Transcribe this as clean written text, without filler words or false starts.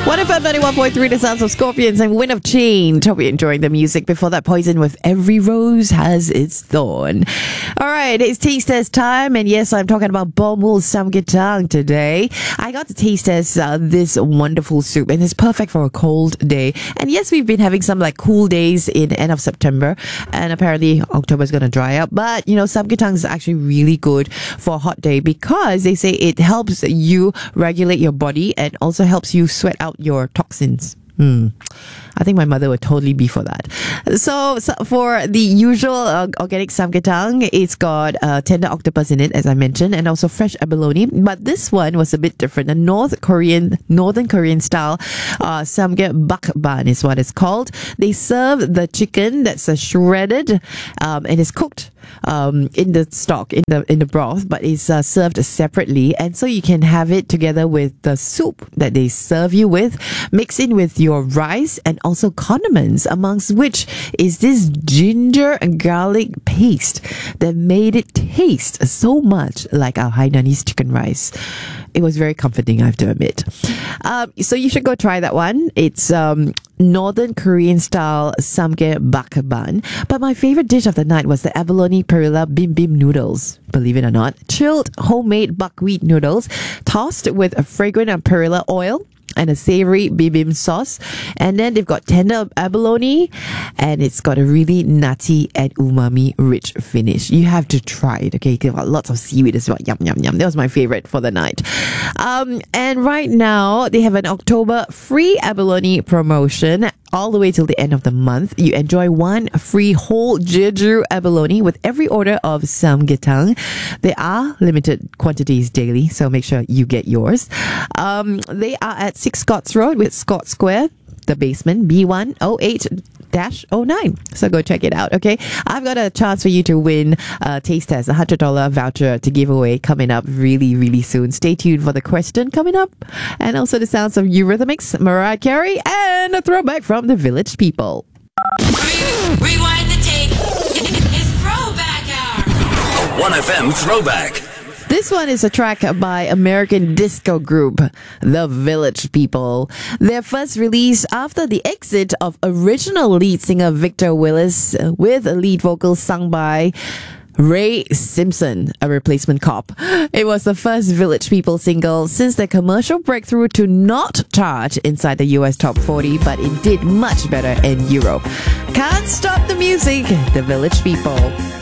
1FM 91.3, the sounds of Scorpions and Wind of Change. Hope you're enjoying the music. Before that, Poison with Every Rose Has Its Thorn. All right, it's taste test time. And yes, I'm talking about Bomul Samgyetang today. I got to taste test this wonderful soup, and it's perfect for a cold day. And yes, we've been having some like cool days in end of September, and apparently October is going to dry up. But, you know, Samgyetang is actually really good for a hot day because they say it helps you regulate your body and also helps you sweat out your toxins. I think my mother would totally be for that. So for the usual organic samgyetang, it's got tender octopus in it, as I mentioned, and also fresh abalone. But this one was a bit different. The Northern Korean style samgye bakban is what it's called. They serve the chicken that's shredded and is cooked in the stock, in the broth, but it's served separately, and so you can have it together with the soup that they serve you with, mix in with your rice and also condiments, amongst which is this ginger and garlic paste that made it taste so much like our Hainanese chicken rice. It was very comforting, I have to admit. So you should go try that one. It's Northern Korean style samgye bakban. But my favorite dish of the night was the abalone perilla bim bim noodles. Believe it or not, chilled homemade buckwheat noodles tossed with a fragrant perilla oil and a savory bibimbap sauce. And then they've got tender abalone, and it's got a really nutty and umami rich finish. You have to try it, okay? They've got lots of seaweed as well. Yum, yum, yum. That was my favorite for the night. And right now, they have an October free abalone promotion all the way till the end of the month. You enjoy one free whole Jeju abalone with every order of samgyetang. There are limited quantities daily, so make sure you get yours. They are at 6 Scotts Road with Scott Square, the basement, B108-09. So go check it out, okay? I've got a chance for you to win a taste test, $100 voucher to give away coming up really, really soon. Stay tuned for the question coming up. And also the sounds of Eurythmics, Mariah Carey, and a throwback from the Village People. Rewind the tape. It's Throwback Hour. A 1FM throwback. This one is a track by American disco group, The Village People. Their first release after the exit of original lead singer Victor Willis, with a lead vocal sung by Ray Simpson, a replacement cop. It was the first Village People single since their commercial breakthrough to not chart inside the US Top 40, but it did much better in Europe. Can't stop the music, The Village People.